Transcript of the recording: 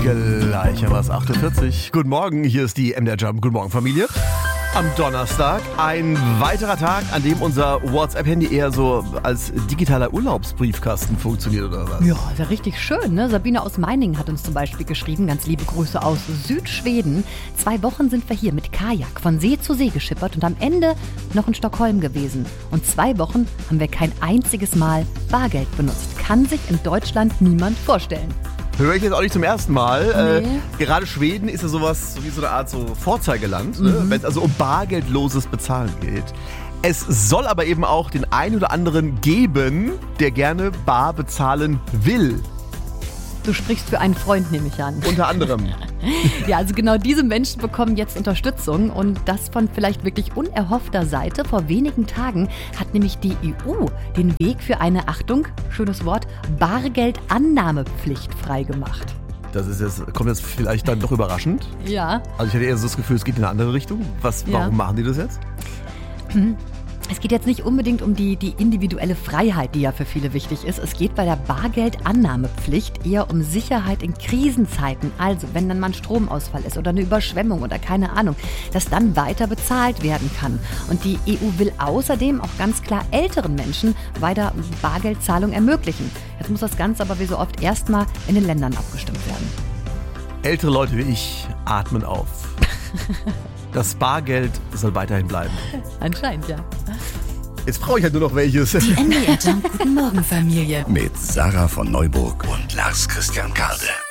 Gleich aber es 8.40 Uhr. Guten Morgen, hier ist die MDR Jump. Guten Morgen, Familie. Am Donnerstag ein weiterer Tag, an dem unser WhatsApp-Handy eher so als digitaler Urlaubsbriefkasten funktioniert, oder was? Ja, ist ja richtig schön, ne? Sabine aus Meiningen hat uns zum Beispiel geschrieben, ganz liebe Grüße aus Südschweden. 2 Wochen sind wir hier mit Kajak von See zu See geschippert und am Ende noch in Stockholm gewesen. Und 2 Wochen haben wir kein einziges Mal Bargeld benutzt. Kann sich in Deutschland niemand vorstellen. Höre ich jetzt auch nicht zum ersten Mal. Nee. Gerade Schweden ist ja sowas, wie so eine Art so Vorzeigeland, ne? Wenn es also um bargeldloses Bezahlen geht. Es soll aber eben auch den einen oder anderen geben, der gerne bar bezahlen will. Du sprichst für einen Freund, nehme ich an. Unter anderem. Ja, also genau diese Menschen bekommen jetzt Unterstützung und das von vielleicht wirklich unerhoffter Seite. Vor wenigen Tagen hat nämlich die EU den Weg für eine, Achtung, schönes Wort, Bargeldannahmepflicht freigemacht. Kommt jetzt vielleicht dann doch überraschend. Ja. Also ich hatte eher so das Gefühl, es geht in eine andere Richtung. Warum machen die das jetzt? Es geht jetzt nicht unbedingt um die individuelle Freiheit, die ja für viele wichtig ist. Es geht bei der Bargeldannahmepflicht eher um Sicherheit in Krisenzeiten. Also, wenn dann mal ein Stromausfall ist oder eine Überschwemmung oder keine Ahnung, dass dann weiter bezahlt werden kann. Und die EU will außerdem auch ganz klar älteren Menschen weiter Bargeldzahlung ermöglichen. Jetzt muss das Ganze aber wie so oft erstmal in den Ländern abgestimmt werden. Ältere Leute wie ich atmen auf. Das Bargeld soll weiterhin bleiben. Anscheinend, ja. Jetzt brauche ich halt nur noch welches. Die MDR Jump Guten Morgen Familie. Mit Sarah von Neuburg und Lars Christian Kade.